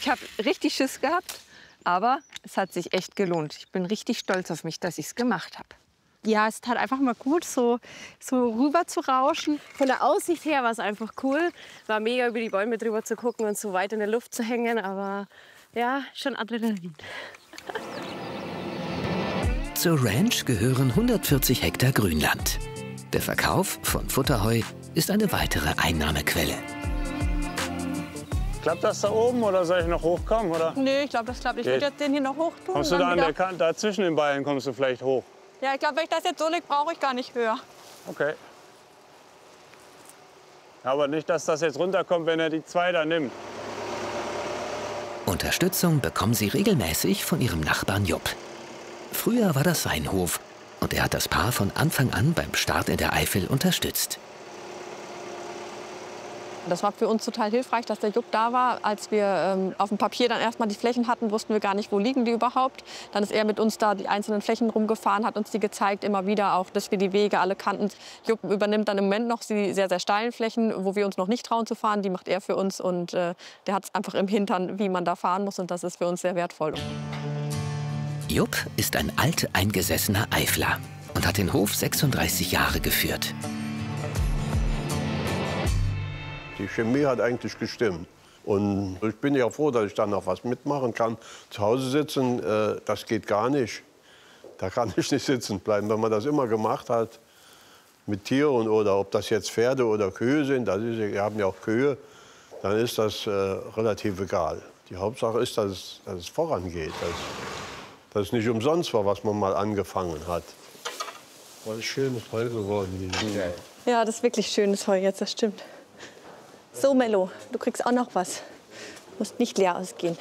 Ich habe richtig Schiss gehabt, aber es hat sich echt gelohnt. Ich bin richtig stolz auf mich, dass ich es gemacht habe. Ja, es tat einfach mal gut, so rüber zu rauschen. Von der Aussicht her war es einfach cool. War mega, über die Bäume drüber zu gucken und so weit in der Luft zu hängen. Aber ja, schon Adrenalin. Zur Ranch gehören 140 Hektar Grünland. Der Verkauf von Futterheu ist eine weitere Einnahmequelle. Klappt das da oben oder soll ich noch hochkommen? Oder? Nee, ich glaube, das klappt. Ich würde jetzt den hier noch hoch tun. Kommst du da an der Kante, da zwischen den Beinen kommst du vielleicht hoch? Ja, ich glaube, wenn ich das jetzt so lege, brauche ich gar nicht höher. Okay. Aber nicht, dass das jetzt runterkommt, wenn er die zwei da nimmt. Unterstützung bekommen sie regelmäßig von ihrem Nachbarn Jupp. Früher war das sein Hof und er hat das Paar von Anfang an beim Start in der Eifel unterstützt. Das war für uns total hilfreich, dass der Jupp da war. Als wir auf dem Papier dann erstmal die Flächen hatten, wussten wir gar nicht, wo liegen die überhaupt. Dann ist er mit uns da die einzelnen Flächen rumgefahren, hat uns die gezeigt, immer wieder auch, dass wir die Wege alle kannten. Jupp übernimmt dann im Moment noch die sehr, sehr steilen Flächen, wo wir uns noch nicht trauen zu fahren. Die macht er für uns und der hat es einfach im Hintern, wie man da fahren muss. Und das ist für uns sehr wertvoll. Jupp ist ein alteingesessener Eifler und hat den Hof 36 Jahre geführt. Die Chemie hat eigentlich gestimmt. Und ich bin ja froh, dass ich da noch was mitmachen kann. Zu Hause sitzen, das geht gar nicht. Da kann ich nicht sitzen bleiben. Wenn man das immer gemacht hat mit Tieren oder ob das jetzt Pferde oder Kühe sind, wir haben ja auch Kühe, dann ist das relativ egal. Die Hauptsache ist, dass es vorangeht. Dass es nicht umsonst war, was man mal angefangen hat. Voll schönes Heu geworden. Ja, das ist wirklich schönes Heu jetzt, das stimmt. So, Mello, du kriegst auch noch was. Du musst nicht leer ausgehen.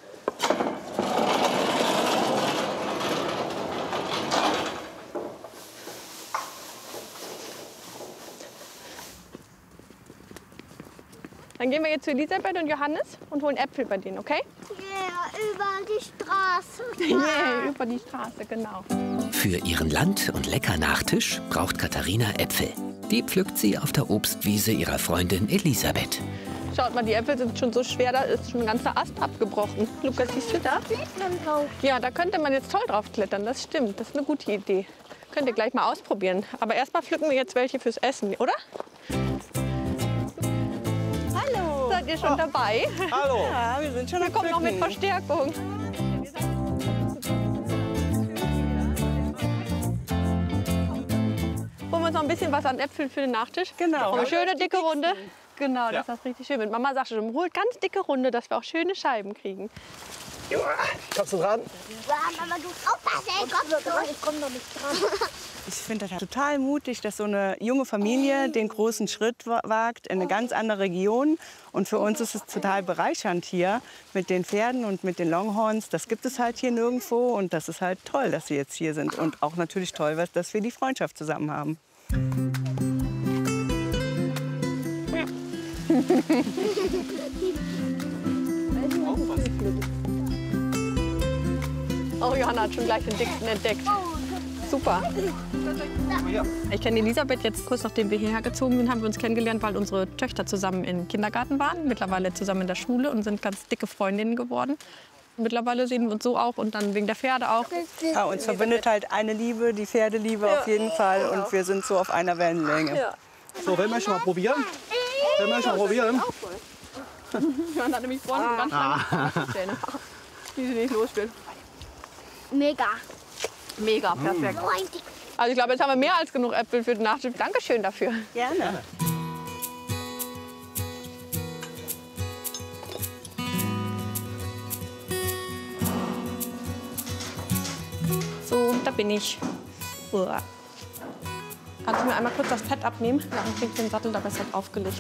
Dann gehen wir jetzt zu Elisabeth und Johannes und holen Äpfel bei denen, okay? Ja, über die Straße. Ja, über die Straße, genau. Für ihren Land- und Lecker-Nachtisch braucht Katharina Äpfel. Die pflückt sie auf der Obstwiese ihrer Freundin Elisabeth. Schaut mal, die Äpfel sind schon so schwer, da ist schon ein ganzer Ast abgebrochen. Lukas, siehst du da? Ja, da könnte man jetzt toll drauf klettern, das stimmt. Das ist eine gute Idee. Könnt ihr gleich mal ausprobieren. Aber erstmal pflücken wir jetzt welche fürs Essen, oder? Hallo. Seid ihr schon dabei? Hallo. Ja, wir sind schon Wir kommen noch mit Verstärkung. Holen wir uns noch ein bisschen was an Äpfeln für den Nachtisch? Genau. Eine schöne dicke Runde. Genau, das ist richtig schön. Mama sagt schon, holt ganz dicke Runde, dass wir auch schöne Scheiben kriegen. Kommst du dran? Ja, Mama, du aufpassen, ich komm doch nicht dran. Ich finde das total mutig, dass so eine junge Familie den großen Schritt wagt in eine ganz andere Region. Und für uns ist es total bereichernd hier mit den Pferden und mit den Longhorns. Das gibt es halt hier nirgendwo. Und das ist halt toll, dass sie jetzt hier sind. Und auch natürlich toll, dass wir die Freundschaft zusammen haben. Oh, Johanna hat schon gleich den dicksten entdeckt. Super. Ich kenne Elisabeth jetzt kurz nachdem wir hierher gezogen sind, haben wir uns kennengelernt, weil unsere Töchter zusammen im Kindergarten waren, mittlerweile zusammen in der Schule und sind ganz dicke Freundinnen geworden. Mittlerweile sehen wir uns so auch und dann wegen der Pferde auch. Ja, uns verbindet halt eine Liebe, die Pferdeliebe auf jeden Fall. Und wir sind so auf einer Wellenlänge. Ja. So, wollen wir schon mal probieren? Wollen wir schon mal probieren? Man hat nämlich vorne ganz lange Zähne, die sie nicht los will. Mega. Mega, perfekt. So ein dick. Also ich glaube, jetzt haben wir mehr als genug Äpfel für den Nachtisch. Dankeschön dafür. Gerne. So, da bin ich. Uah. Kannst du mir einmal kurz das Fett abnehmen? Dann krieg ich den Sattel da besser aufgelegt.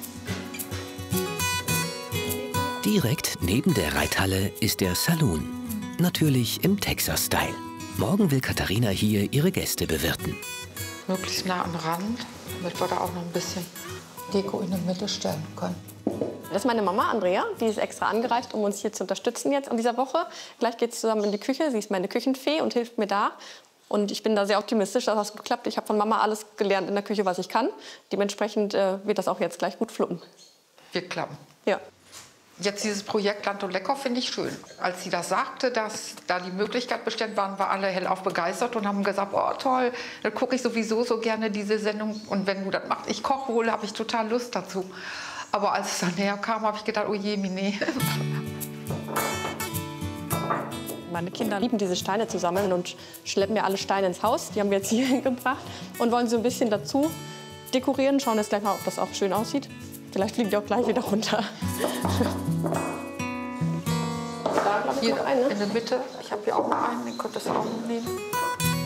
Direkt neben der Reithalle ist der Saloon. Natürlich im Texas-Style. Morgen will Katharina hier ihre Gäste bewirten. Möglichst nah am Rand, damit wir da auch noch ein bisschen Deko in der Mitte stellen können. Das ist meine Mama, Andrea. Die ist extra angereist, um uns hier zu unterstützen jetzt in dieser Woche. Gleich geht es zusammen in die Küche. Sie ist meine Küchenfee und hilft mir da. Und ich bin da sehr optimistisch, dass das gut klappt. Ich habe von Mama alles gelernt in der Küche, was ich kann. Dementsprechend wird das auch jetzt gleich gut fluppen. Wir klappen. Ja. Jetzt dieses Projekt Land und Lecker finde ich schön. Als sie das sagte, dass da die Möglichkeit besteht, waren wir alle hellauf begeistert und haben gesagt, oh toll, dann gucke ich sowieso so gerne diese Sendung. Und wenn du das machst, ich koche wohl, habe ich total Lust dazu. Aber als es dann näher kam, habe ich gedacht, oh je, Mine. Meine Kinder lieben diese Steine zu sammeln und schleppen mir alle Steine ins Haus. Die haben wir jetzt hier gebracht und wollen so ein bisschen dazu dekorieren. Schauen jetzt gleich mal, ob das auch schön aussieht. Vielleicht fliegen die auch gleich wieder runter. Da, hier in der Mitte. Ich habe hier auch noch einen, den könntest du auch noch nehmen.